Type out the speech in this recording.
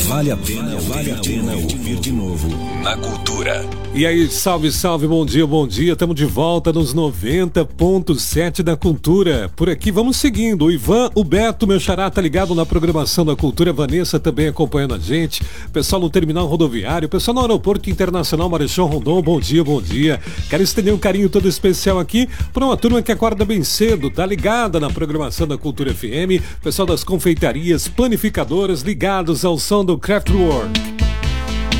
Vale a pena ouvir de novo na Cultura. E aí, salve, salve, bom dia, bom dia. Estamos de volta nos 90.7 da Cultura. Por aqui vamos seguindo. O Ivan, o Beto, meu xará, tá ligado na programação da Cultura. A Vanessa também acompanhando a gente. Pessoal no terminal rodoviário, pessoal no aeroporto internacional Marechal Rondon, bom dia, bom dia. Quero estender um carinho todo especial aqui para uma turma que acorda bem cedo, tá ligada na programação da Cultura FM. Pessoal das confeitarias, planificadoras, ligados ao som do Kraftwerk.